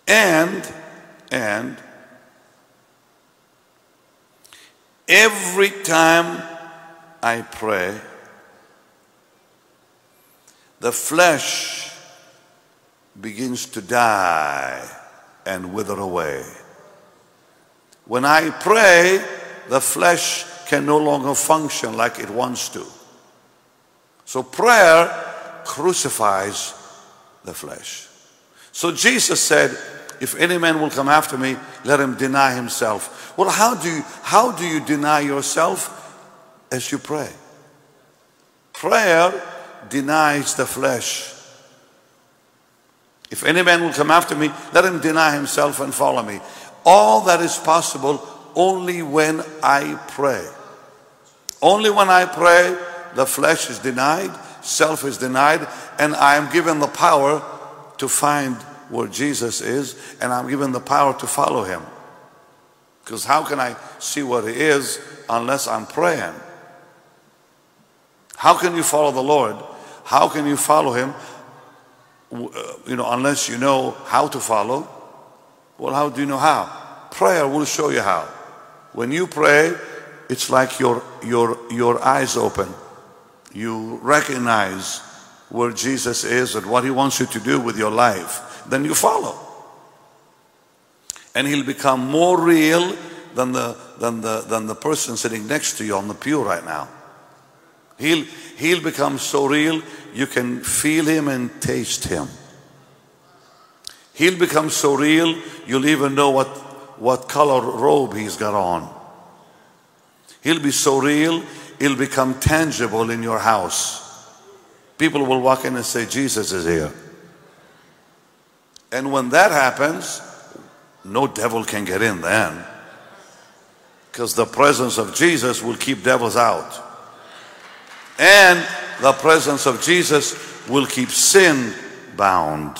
And every time I pray, the flesh begins to die and wither away. When I pray, the flesh can no longer function like it wants to. So prayer crucifies the flesh. So Jesus said, if any man will come after me, let him deny himself. Well, how do you deny yourself? As you pray. Prayer denies the flesh. If any man will come after me, let him deny himself and follow me. All that is possible only when I pray. Only when I pray, the flesh is denied, self is denied, and I am given the power to find where Jesus is, and I'm given the power to follow him. Because how can I see what he is unless I'm praying? How can you follow the Lord? How can you follow him, unless you know how to follow? Well, how do you know how? Prayer will show you how. When you pray, it's like your eyes open. You recognize where Jesus is and what he wants you to do with your life. Then you follow. And he'll become more real than the person sitting next to you on the pew right now. He'll become so real you can feel him and taste him. He'll become so real you'll even know what color robe he's got on. He'll be so real, he'll become tangible in your house. People will walk in and say, Jesus is here. And when that happens, no devil can get in then. Because the presence of Jesus will keep devils out. And the presence of Jesus will keep sin bound.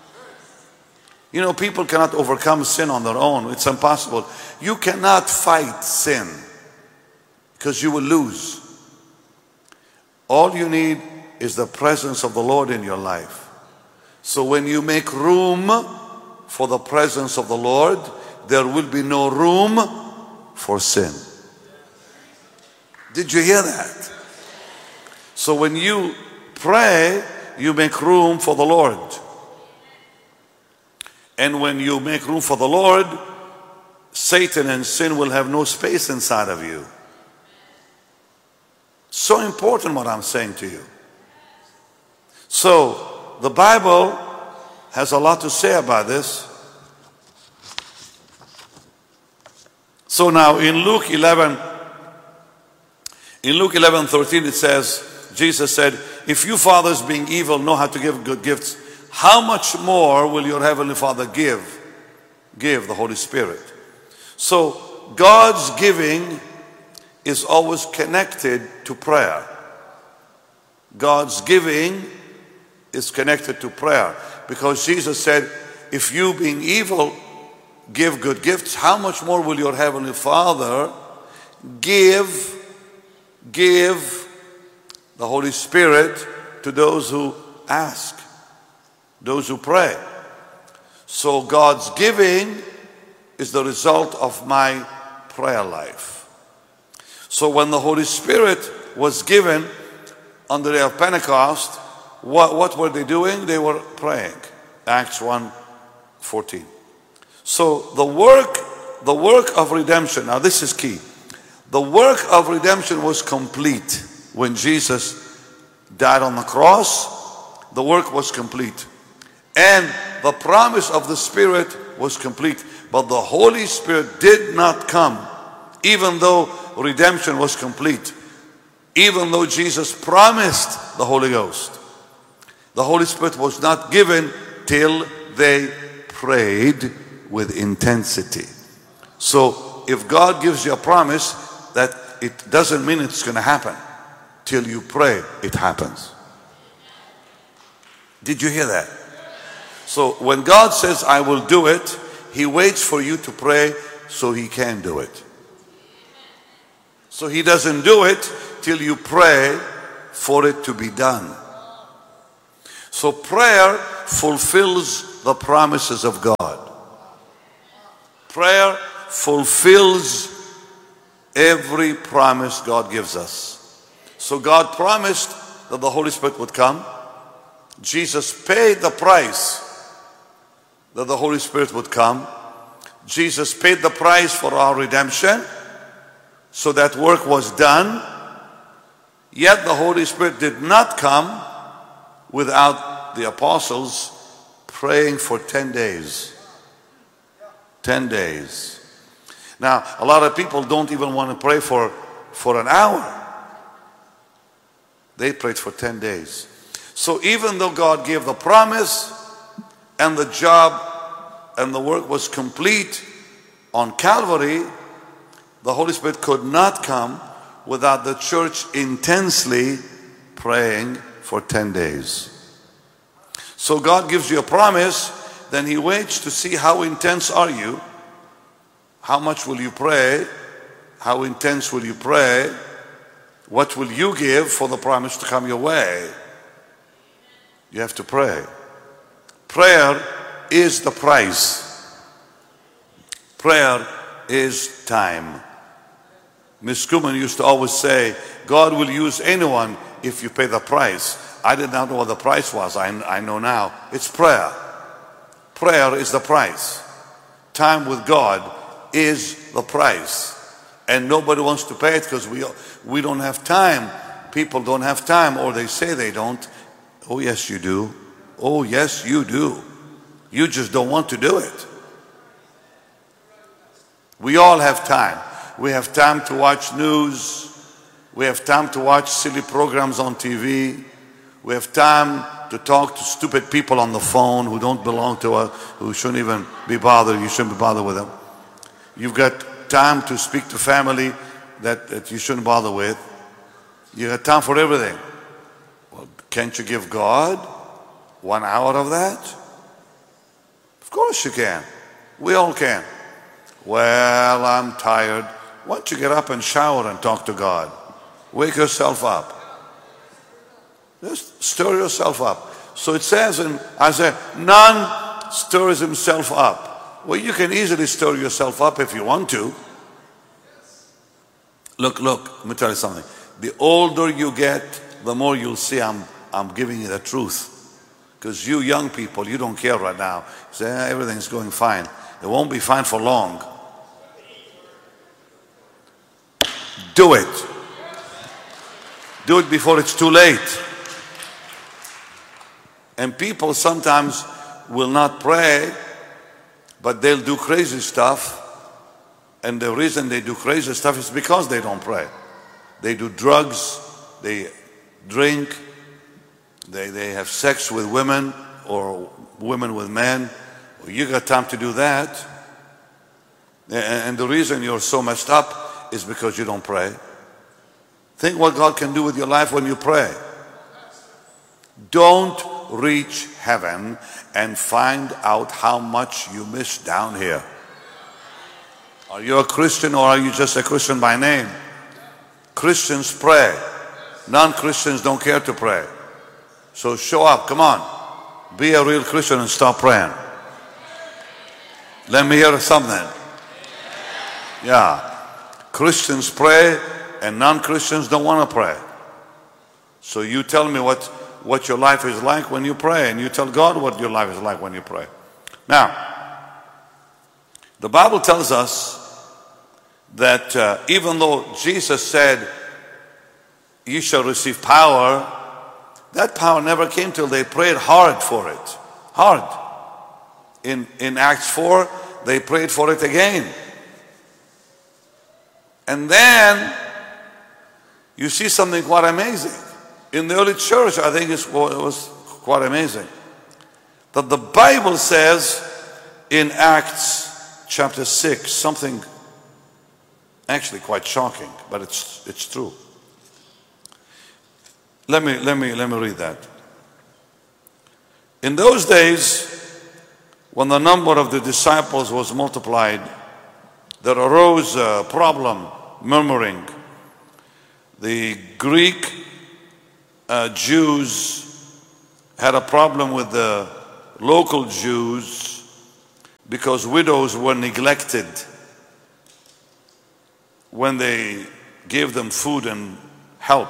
People cannot overcome sin on their own. It's impossible. You cannot fight sin because you will lose. All you need is the presence of the Lord in your life. So when you make room for the presence of the Lord, there will be no room for sin. Did you hear that? So when you pray, you make room for the Lord. And when you make room for the Lord, Satan and sin will have no space inside of you. So important what I'm saying to you. So the Bible has a lot to say about this. So now in Luke 11:13 it says, Jesus said, if you fathers being evil know how to give good gifts, how much more will your heavenly Father give the Holy Spirit? So God's giving is always connected to prayer. God's giving is connected to prayer. Because Jesus said, if you being evil give good gifts, how much more will your heavenly Father give the Holy Spirit to those who ask, those who pray. So God's giving is the result of my prayer life. So when the Holy Spirit was given on the day of Pentecost, what were they doing? They were praying. Acts 1:14. So the work of redemption, now this is key. The work of redemption was complete when Jesus died on the cross. The work was complete. And the promise of the Spirit was complete. But the Holy Spirit did not come, even though redemption was complete. Even though Jesus promised the Holy Ghost. The Holy Spirit was not given till they prayed with intensity. So if God gives you a promise, that it doesn't mean it's going to happen. Till you pray, it happens. Did you hear that? So when God says, I will do it, He waits for you to pray so He can do it. So He doesn't do it till you pray for it to be done. So prayer fulfills the promises of God. Prayer fulfills every promise God gives us. So God promised that the Holy Spirit would come. Jesus paid the price that the Holy Spirit would come. Jesus paid the price for our redemption. So that work was done. Yet the Holy Spirit did not come without the apostles praying for 10 days. 10 days. Now, a lot of people don't even want to pray for an hour. They prayed for 10 days. So even though God gave the promise and the job and the work was complete on Calvary, the Holy Spirit could not come without the church intensely praying for 10 days. So God gives you a promise, then He waits to see how intense are you, how much will you pray, how intense will you pray, what will you give for the promise to come your way. You have to pray. Prayer is the price. Prayer is time. Miss Kuhlman used to always say, God will use anyone if you pay the price. I did not know what the price was. I know now. It's prayer. Prayer is the price. Time with God is the price. And nobody wants to pay it because we don't have time. People don't have time, or they say they don't. Oh, yes, you do. Oh, yes, you do. You just don't want to do it. We all have time. We have time to watch news. We have time to watch silly programs on TV. We have time to talk to stupid people on the phone who don't belong to us, who shouldn't even be bothered. You shouldn't be bothered with them. You've got time to speak to family that you shouldn't bother with. You have time for everything. Well, can't you give God 1 hour of that? Of course you can. We all can. Well, I'm tired. Why don't you get up and shower and talk to God? Wake yourself up. Just stir yourself up. So it says in Isaiah, none stirs himself up. Well, you can easily stir yourself up if you want to. Look, let me tell you something. The older you get, the more you'll see I'm giving you the truth. Because you young people, you don't care right now. You say, everything's going fine. It won't be fine for long. Do it. Do it before it's too late. And people sometimes will not pray, but they'll do crazy stuff. And the reason they do crazy stuff is because they don't pray. They do drugs, they drink, they have sex with women or women with men. Well, you got time to do that. And the reason you're so messed up is because you don't pray. Think what God can do with your life when you pray. Don't reach heaven and find out how much you missed down here. Are you a Christian or are you just a Christian by name? Christians pray. Non-Christians don't care to pray. So show up, come on. Be a real Christian and stop praying. Let me hear something. Yeah. Christians pray and non-Christians don't want to pray. So you tell me what your life is like when you pray, and you tell God what your life is like when you pray. Now, the Bible tells us that even though Jesus said, you shall receive power, that power never came till they prayed hard for it. Hard. In Acts 4, they prayed for it again. And then you see something quite amazing. In the early church, I think it was quite amazing. That the Bible says in Acts chapter 6, something actually quite shocking, but it's true. Let me read that. In those days, when the number of the disciples was multiplied, there arose a problem, murmuring. The Greek Jews had a problem with the local Jews because widows were neglected when they gave them food and help.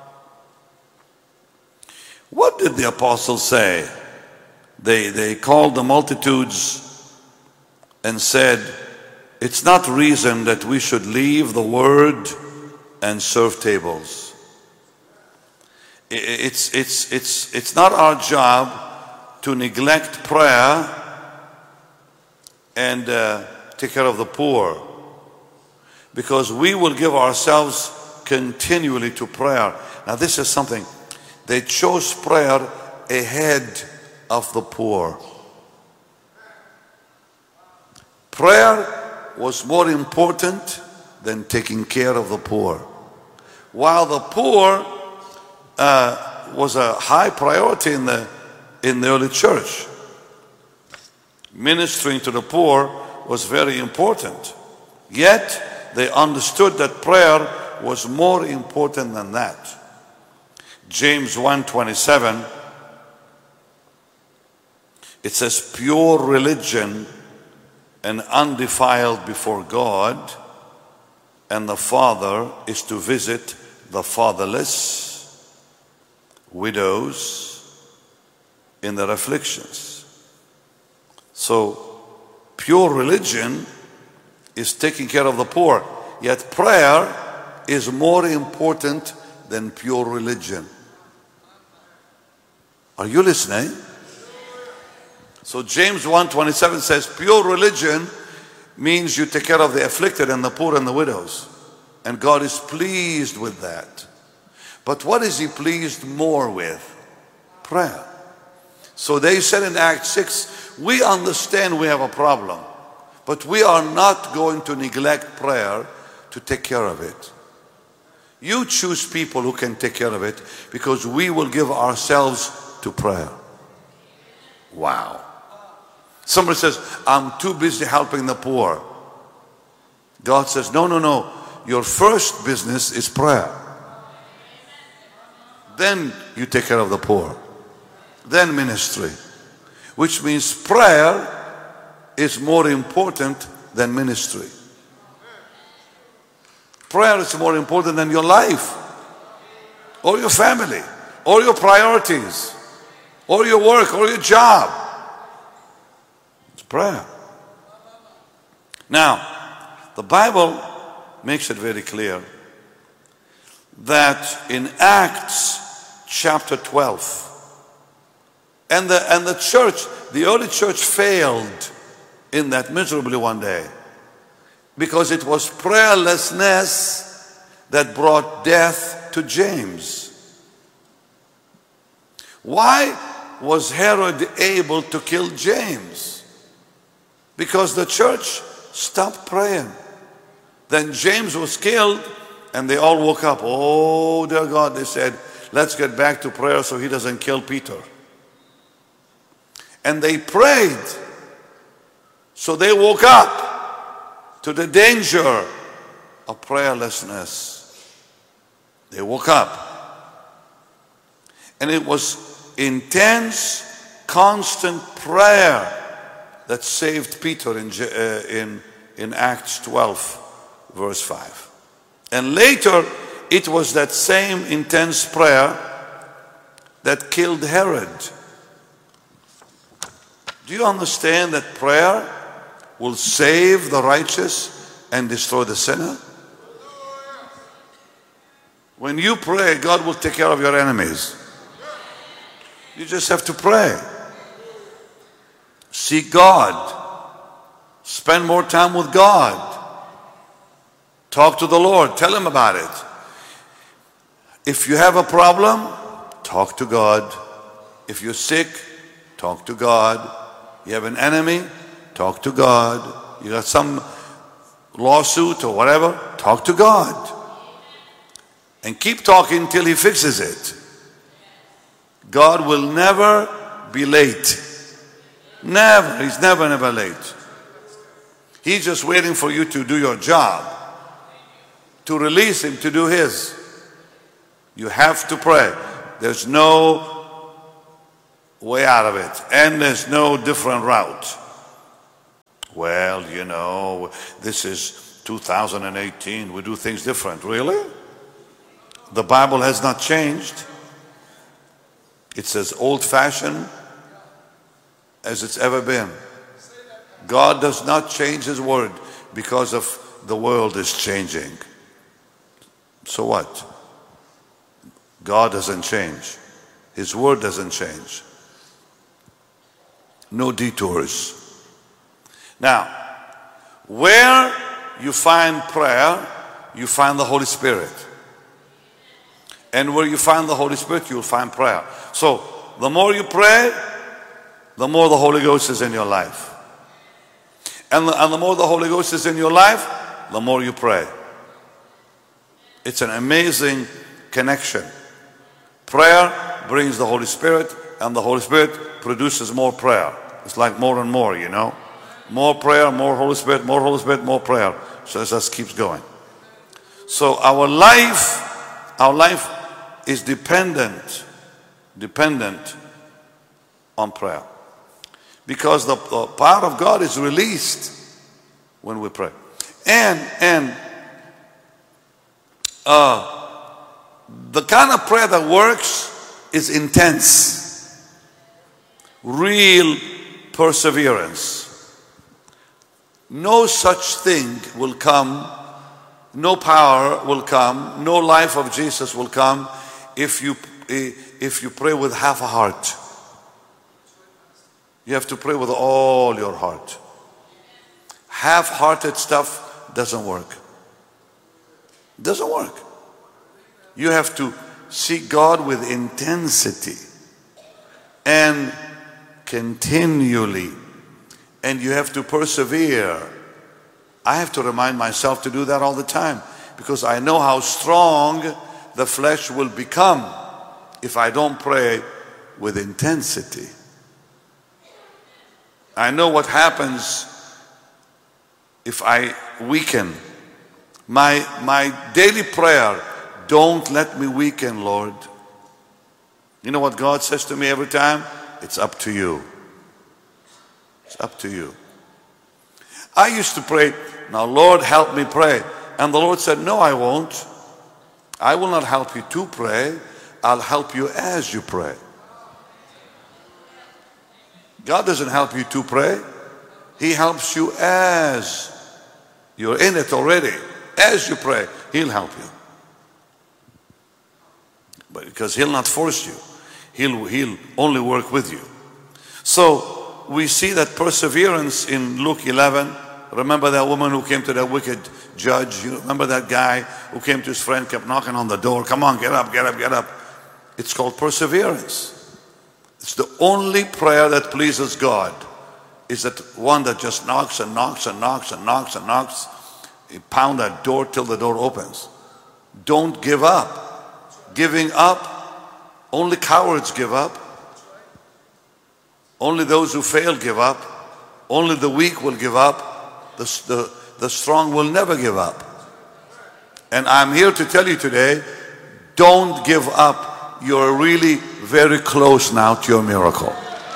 What did the apostles say? They called the multitudes and said, it's not reason that we should leave the word and serve tables. It's not our job to neglect prayer and take care of the poor, because we will give ourselves continually to prayer. Now this is something. They chose prayer ahead of the poor. Prayer was more important than taking care of the poor. While the poor was a high priority in the early church, ministering to the poor was very important. Yet they understood that prayer was more important than that. James 1:27, it says, pure religion and undefiled before God and the Father is to visit the fatherless, widows in their afflictions. So pure religion is taking care of the poor, yet prayer is more important than pure religion. Are you listening? So James 1:27 says pure religion means you take care of the afflicted and the poor and the widows. And God is pleased with that. But what is He pleased more with? Prayer. So they said in Acts 6, we understand we have a problem, but we are not going to neglect prayer to take care of it. You choose people who can take care of it, because we will give ourselves to prayer. Wow. Somebody says, I'm too busy helping the poor. God says, no. Your first business is prayer. Then you take care of the poor. Then ministry. Which means prayer is more important than ministry. Prayer is more important than your life, or your family, or your priorities, or your work, or your job. It's prayer. Now, the Bible makes it very clear that in Acts chapter 12, and the church, the early church failed in that miserably one day, because it was prayerlessness that brought death to James. Why was Herod able to kill James? Because the church stopped praying. Then James was killed, and they all woke up. Oh, dear God, they said, let's get back to prayer so he doesn't kill Peter. And they prayed. So they woke up to the danger of prayerlessness. They woke up. And it was intense, constant prayer that saved Peter in Acts 12, verse 5. And later, it was that same intense prayer that killed Herod. Do you understand that prayer will save the righteous and destroy the sinner? When you pray, God will take care of your enemies. You just have to pray. Seek God. Spend more time with God. Talk to the Lord. Tell Him about it. If you have a problem, talk to God. If you're sick, talk to God. You have an enemy, talk to God. You got some lawsuit or whatever, talk to God. And keep talking till He fixes it. God will never be late. Never. He's never late. He's just waiting for you to do your job, to release Him to do His. You have to pray. There's no way out of it, and there's no different route. Well, you know, this is 2018. We do things different. Really? The Bible has not changed. It's as old-fashioned as it's ever been. God does not change His word because of the world is changing. So what? God doesn't change. His word doesn't change. No detours. Now, where you find prayer, you find the Holy Spirit. And where you find the Holy Spirit, you'll find prayer. So, the more you pray, the more the Holy Ghost is in your life. And the more the Holy Ghost is in your life, the more you pray. It's an amazing connection. Prayer brings the Holy Spirit, and the Holy Spirit produces more prayer. It's like more and more, you know. More prayer, more Holy Spirit, more prayer. So it just keeps going. So our life is dependent on prayer. Because the power of God is released when we pray. And the kind of prayer that works is intense. Real perseverance. No such thing will come, no power will come, no life of Jesus will come if you pray with half a heart. You have to pray with all your heart. Half-hearted stuff doesn't work. Doesn't work. You have to seek God with intensity and continually. And you have to persevere. I have to remind myself to do that all the time, because I know how strong the flesh will become if I don't pray with intensity. I know what happens if I weaken. My daily prayer, don't let me weaken, Lord. You know what God says to me every time? It's up to you. It's up to you. I used to pray, now Lord help me pray. And the Lord said, no, I won't. I will not help you to pray. I'll help you as you pray. God doesn't help you to pray. He helps you as you're in it already. As you pray, He'll help you. But because He'll not force you. He'll only work with you. So we see that perseverance in Luke 11. Remember that woman who came to that wicked judge? You remember that guy who came to his friend, kept knocking on the door. Come on, get up, get up, get up. It's called perseverance. It's the only prayer that pleases God. Is that one that just knocks and knocks and knocks and knocks and knocks. You pound that door till the door opens. Don't give up. Giving up, only cowards give up. Only those who fail give up. Only the weak will give up. The strong will never give up. And I'm here to tell you today, don't give up. You're really very close now to your miracle.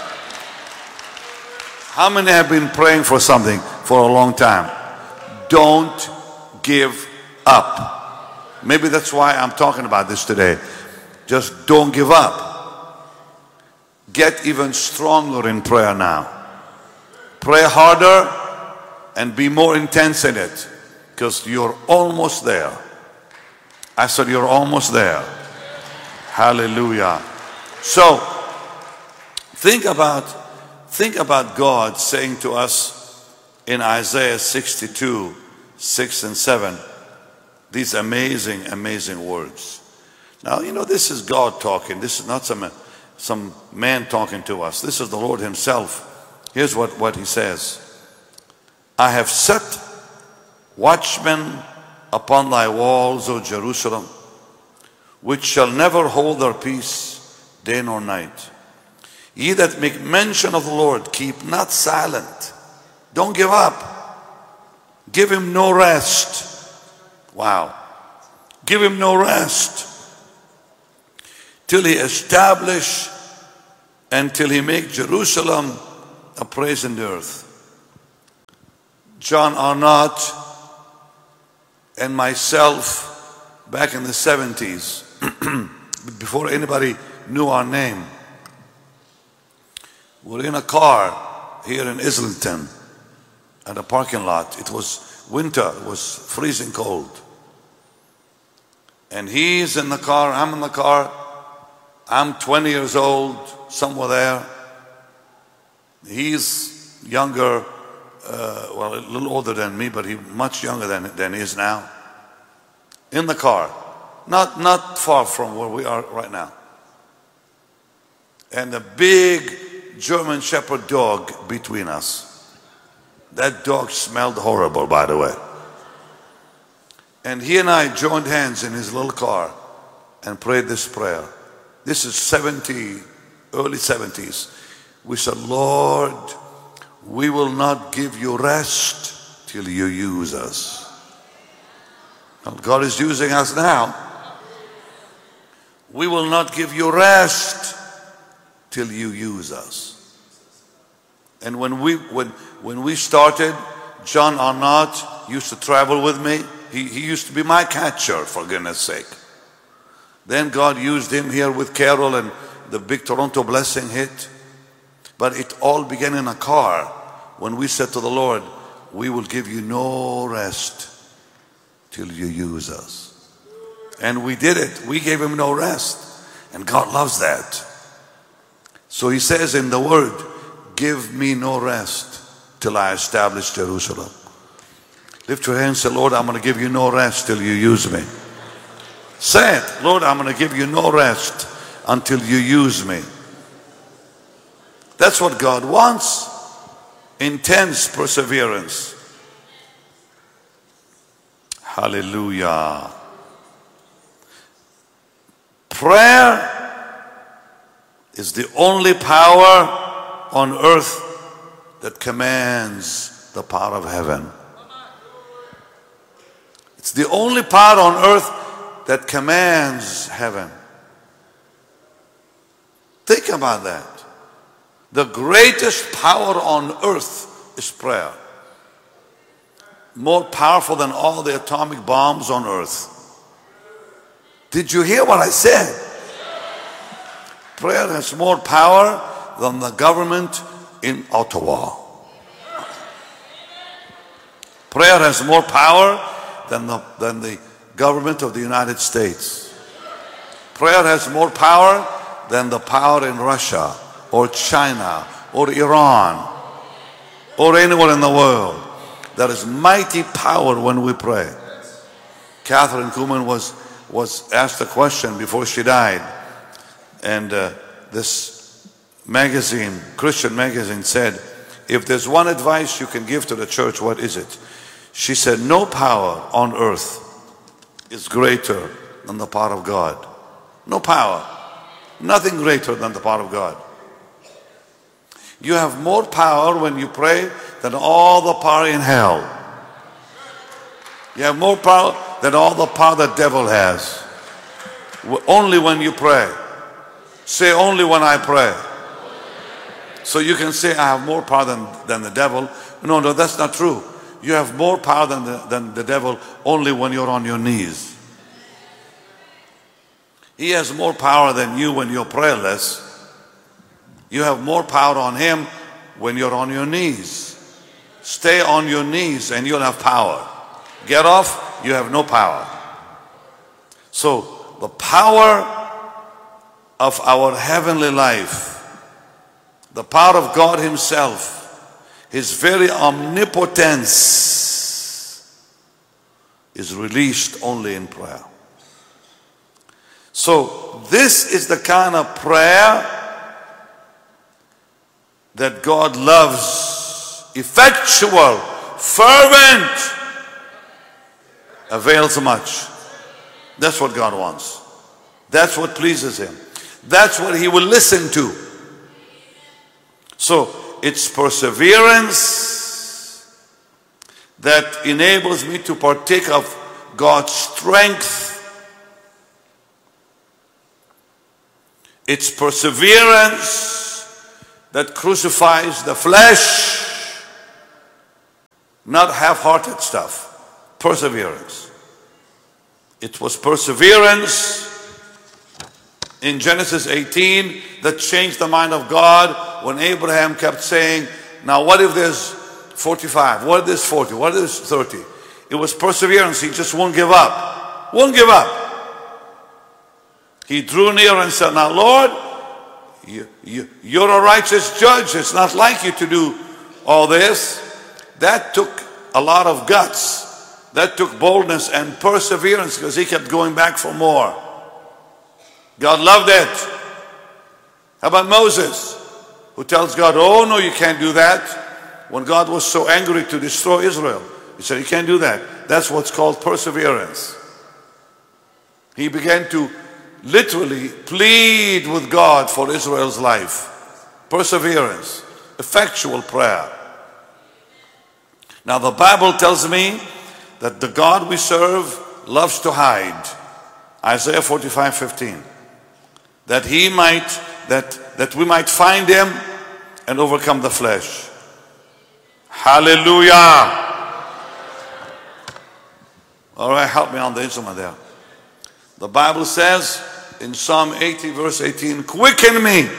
How many have been praying for something for a long time? Don't give up. Maybe that's why I'm talking about this today. Just don't give up. Get even stronger in prayer now. Pray harder and be more intense in it, because you're almost there. I said you're almost there. Hallelujah. So think about God saying to us in Isaiah 62, 6 and 7, these amazing words. Now, you know, this is God talking. This is not some man talking to us. This is the Lord Himself. Here's what He says. I have set watchmen upon thy walls, O Jerusalem, which shall never hold their peace day nor night. Ye that make mention of the Lord, keep not silent. Don't give up. Give Him no rest. Wow. Give Him no rest till He establish and till He make Jerusalem a praise in the earth. John Arnott and myself back in the 70s, before anybody knew our name. We were in a car here in Islington at a parking lot. It was winter, it was freezing cold. And he's in the car, I'm in the car. I'm 20 years old, somewhere there. He's younger, well, a little older than me, but he's much younger than he is now. In the car, not far from where we are right now. And a big German Shepherd dog between us. That dog smelled horrible, by the way. And he and I joined hands in his little car and prayed this prayer. This is early 70s. We said, Lord, we will not give you rest till you use us. And God is using us now. We will not give you rest till you use us. And when we started, John Arnott used to travel with me. He used to be my catcher, for goodness sake. Then God used him here with Carol and the big Toronto Blessing hit. But it all began in a car when we said to the Lord, we will give you no rest till you use us. And we did it. We gave him no rest. And God loves that. So he says in the word, give me no rest till I establish Jerusalem. Lift your hands and say, Lord, I'm going to give you no rest till you use me. Say it, Lord, I'm going to give you no rest until you use me. That's what God wants. Intense perseverance. Hallelujah. Prayer is the only power on earth that commands the power of heaven. It's the only power on earth that commands heaven. Think about that. The greatest power on earth is prayer. More powerful than all the atomic bombs on earth. Did you hear what I said? Prayer has more power than the government in Ottawa. Prayer has more power than the government of the United States. Prayer has more power than the power in Russia or China or Iran or anywhere in the world. There is mighty power when we pray. Catherine Kuhlman was asked a question before she died, and this magazine, Christian magazine, said, if there's one advice you can give to the church, what is it? She said, no power on earth is greater than the power of God. No power. Nothing greater than the power of God. You have more power when you pray than all the power in hell. You have more power than all the power the devil has. Only when you pray. Say, only when I pray. So you can say, I have more power than the devil. No, that's not true. You have more power than the devil only when you're on your knees. He has more power than you when you're prayerless. You have more power on him when you're on your knees. Stay on your knees and you'll have power. Get off, you have no power. So the power of our heavenly life, the power of God himself, his very omnipotence is released only in prayer. So this is the kind of prayer that God loves. Effectual, fervent, avails much. That's what God wants. That's what pleases him. That's what he will listen to. So it's perseverance that enables me to partake of God's strength. It's perseverance that crucifies the flesh. Not half-hearted stuff. Perseverance. It was perseverance in Genesis 18 that changed the mind of God when Abraham kept saying, now what if there's 45? What if there's 40? What if there's 30? It was perseverance. He just won't give up. Won't give up. He drew near and said, now Lord, you're a righteous judge. It's not like you to do all this. That took a lot of guts. That took boldness and perseverance because he kept going back for more. God loved it. How about Moses, who tells God, oh no, you can't do that. When God was so angry to destroy Israel, he said, you can't do that. That's what's called perseverance. He began to literally plead with God for Israel's life. Perseverance, effectual prayer. Now the Bible tells me that the God we serve loves to hide. Isaiah 45:15. That we might find him and overcome the flesh. Hallelujah. All right, help me on the instrument there. The Bible says in Psalm 80 verse 18, quicken me,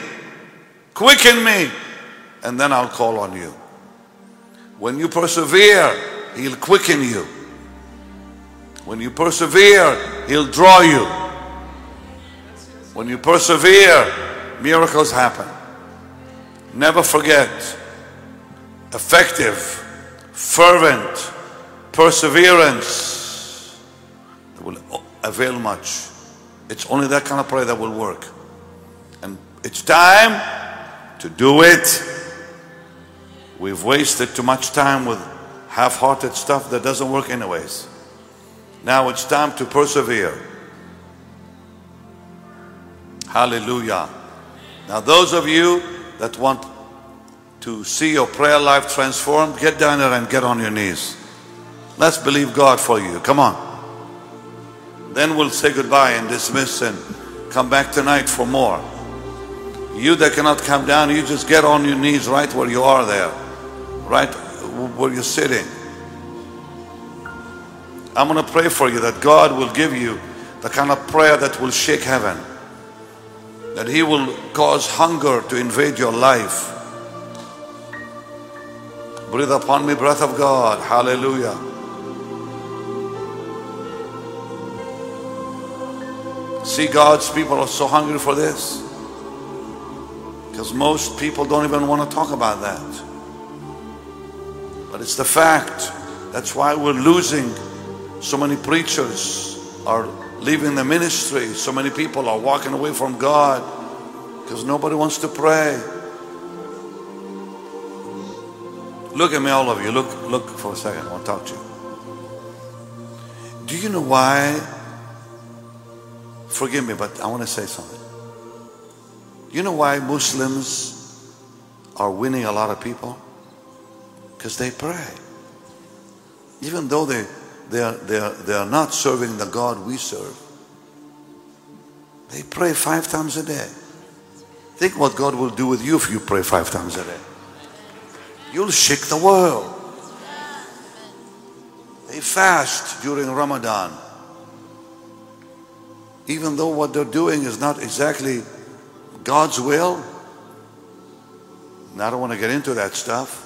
and then I'll call on you. When you persevere, he'll quicken you. When you persevere, he'll draw you. When you persevere, miracles happen. Never forget, effective, fervent perseverance will avail much. It's only that kind of prayer that will work. And it's time to do it. We've wasted too much time with half-hearted stuff that doesn't work anyways. Now it's time to persevere. Hallelujah. Now those of you that want to see your prayer life transformed, get down there and get on your knees. Let's believe God for you. Come on. Then we'll say goodbye and dismiss and come back tonight for more. You that cannot come down, you just get on your knees right where you are there. Right where you're sitting. I'm going to pray for you that God will give you the kind of prayer that will shake heaven. That he will cause hunger to invade your life. Breathe upon me, breath of God. Hallelujah. See, God's people are so hungry for this. Because most people don't even want to talk about that. But it's the fact. That's why we're losing. So many preachers are leaving the ministry. So many people are walking away from God because nobody wants to pray. Look at me, all of you. Look for a second. I want to talk to you. Do you know why? Forgive me, but I want to say something. You know why Muslims are winning a lot of people? Because they pray. Even though they are not serving the God we serve. They pray 5 times a day. Think what God will do with you if you pray 5 times a day. You'll shake the world. They fast during Ramadan. Even though what they're doing is not exactly God's will. And I don't want to get into that stuff.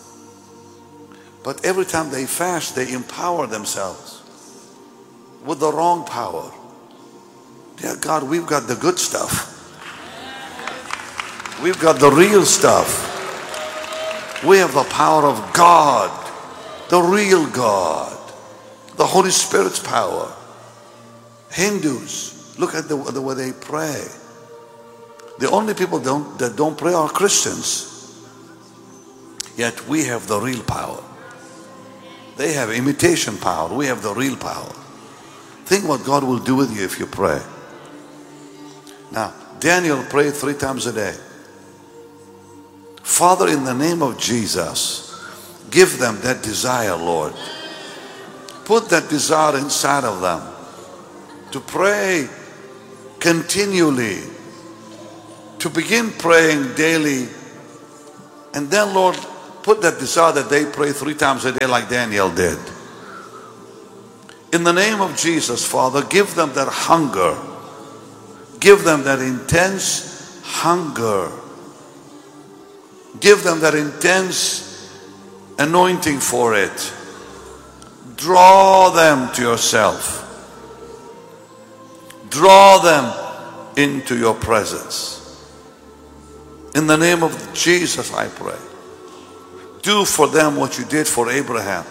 But every time they fast, they empower themselves with the wrong power. Dear God, we've got the good stuff. We've got the real stuff. We have the power of God, the real God, the Holy Spirit's power. Hindus, look at the way they pray. The only people that don't pray are Christians. Yet we have the real power. They have imitation power. We have the real power. Think what God will do with you if you pray. Now, Daniel prayed 3 times a day. Father, in the name of Jesus, give them that desire, Lord. Put that desire inside of them to pray continually, to begin praying daily. And then, Lord, put that desire that they pray 3 times a day like Daniel did. In the name of Jesus, Father, give them that hunger. Give them that intense hunger. Give them that intense anointing for it. Draw them to yourself. Draw them into your presence. In the name of Jesus, I pray. Do for them what you did for Abraham.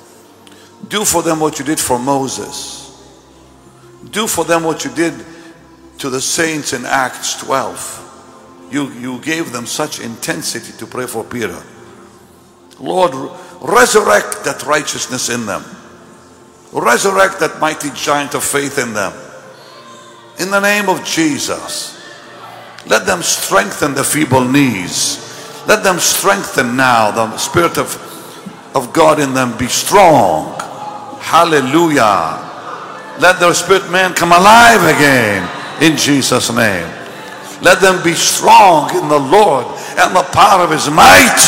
Do for them what you did for Moses. Do for them what you did to the saints in Acts 12. You gave them such intensity to pray for Peter. Lord, resurrect that righteousness in them. Resurrect that mighty giant of faith in them. In the name of Jesus, let them strengthen the feeble knees. Let them strengthen now. The Spirit of God in them be strong. Hallelujah. Let their spirit man come alive again in Jesus' name. Let them be strong in the Lord and the power of His might.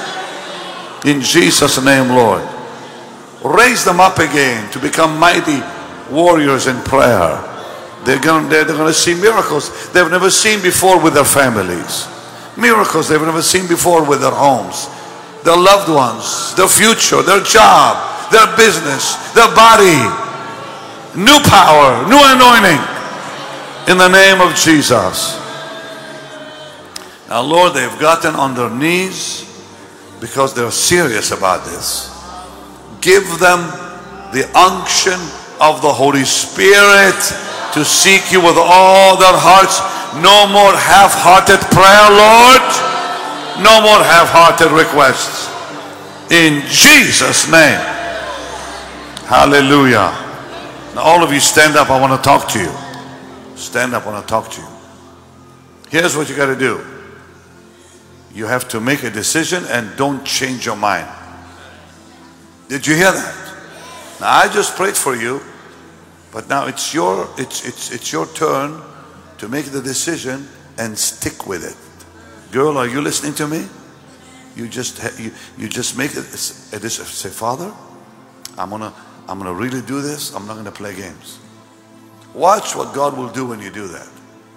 In Jesus' name, Lord. Raise them up again to become mighty warriors in prayer. They're going to see miracles they've never seen before with their families. Miracles they've never seen before with their homes, their loved ones, their future, their job, their business, their body. New power, new anointing in the name of Jesus. Now, Lord, they've gotten on their knees because they're serious about this. Give them the unction of the Holy Spirit to seek you with all their hearts. No more half-hearted prayer, Lord. No more half-hearted requests. In Jesus' name. Hallelujah. Now all of you stand up. I want to talk to you. Stand up. I want to talk to you. Here's what you got to do. You have to make a decision and don't change your mind. Did you hear that? Now I just prayed for you. But now it's your turn to make the decision and stick with it. Girl, are you listening to me? You just make it. Say, Father, I'm gonna really do this. I'm not gonna play games. Watch what God will do when you do that.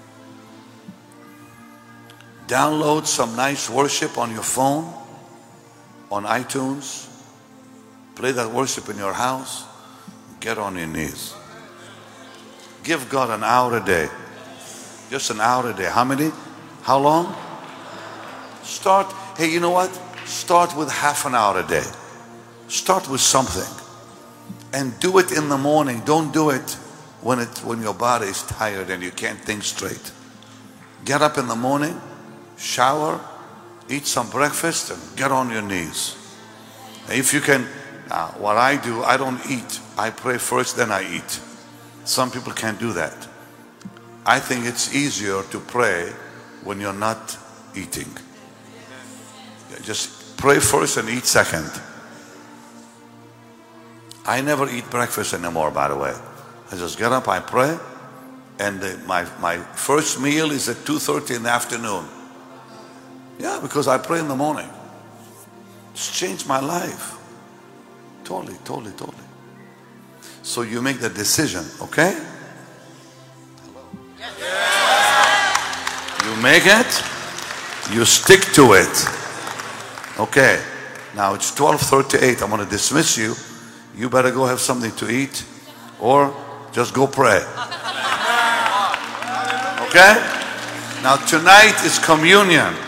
Download some nice worship on your phone, on iTunes. Play that worship in your house. Get on your knees. Give God an hour a day. Just an hour a day. How many? How long? Start. Hey, you know what? Start with half an hour a day. Start with something. And do it in the morning. Don't do it when your body is tired and you can't think straight. Get up in the morning, shower, eat some breakfast, and get on your knees. If you can, what I do, I don't eat. I pray first, then I eat. Some people can't do that. I think it's easier to pray when you're not eating. Just pray first and eat second. I never eat breakfast anymore, by the way. I just get up, I pray, and my first meal is at 2:30 in the afternoon. Yeah, because I pray in the morning. It's changed my life. Totally. So you make the decision, okay? You make it, you stick to it. Okay, now it's 12:38. I'm going to dismiss you. You better go have something to eat or just go pray. Okay? Now tonight is communion.